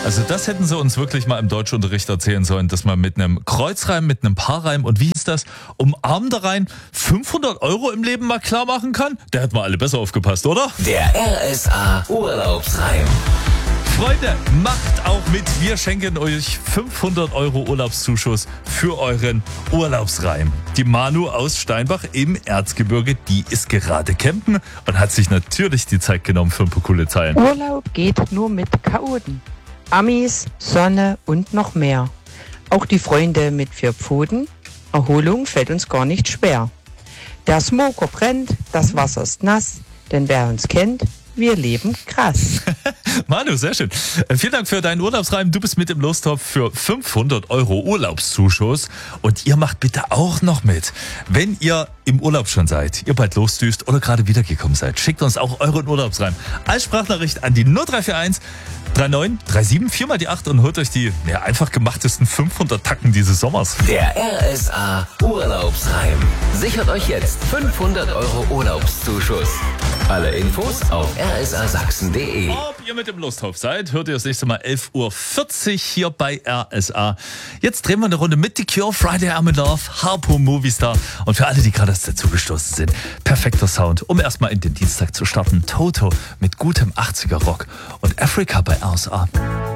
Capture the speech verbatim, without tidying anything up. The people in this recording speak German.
Also das hätten sie uns wirklich mal im Deutschunterricht erzählen sollen, dass man mit einem Kreuzreim, mit einem Paarreim und wie hieß das, umarmender rein fünfhundert Euro im Leben mal klar machen kann? Da hätten wir alle besser aufgepasst, oder? Der R S A Urlaubsreim. Freunde, macht auch mit. Wir schenken euch fünfhundert Euro Urlaubszuschuss für euren Urlaubsreim. Die Manu aus Steinbach im Erzgebirge, die ist gerade campen und hat sich natürlich die Zeit genommen für ein paar coole Zeilen. Urlaub geht nur mit Chaoten. Amis, Sonne und noch mehr. Auch die Freunde mit vier Pfoten. Erholung fällt uns gar nicht schwer. Der Smoker brennt, das Wasser ist nass, denn wer uns kennt, wir leben krass. Manu, sehr schön. Vielen Dank für deinen Urlaubsreim. Du bist mit im Lostopf für fünfhundert Euro Urlaubszuschuss. Und ihr macht bitte auch noch mit. Wenn ihr im Urlaub schon seid, ihr bald losdüst oder gerade wiedergekommen seid, schickt uns auch euren Urlaubsreim als Sprachnachricht an die null drei vier eins drei neun drei sieben vier mal die acht und holt euch die ja, einfach gemachtesten fünfhundert Tacken dieses Sommers. Der R S A Urlaubsreim. Sichert euch jetzt fünfhundert Euro Urlaubszuschuss. Alle Infos auf r s a sachsen punkt d e. Ob ihr mit dem Lostopf seid, hört ihr das nächste Mal elf Uhr vierzig hier bei R S A. Jetzt drehen wir eine Runde mit The Cure, Friday I'm in Love, Harpo Movistar. Und für alle, die gerade erst dazugestoßen sind, perfekter Sound, um erstmal in den Dienstag zu starten. Toto mit gutem achtziger Rock und Africa bei R S A.